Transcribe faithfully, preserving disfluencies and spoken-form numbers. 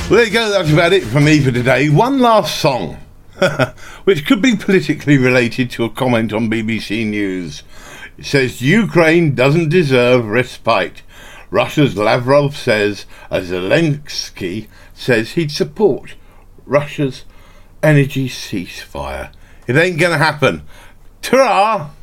Well, there you go, that's about it for me for today. One last song, which could be politically related to a comment on B B C News. It says, Ukraine doesn't deserve respite. Russia's Lavrov says, as Zelensky says he'd support Russia's energy ceasefire. It ain't gonna happen. Ta-ra!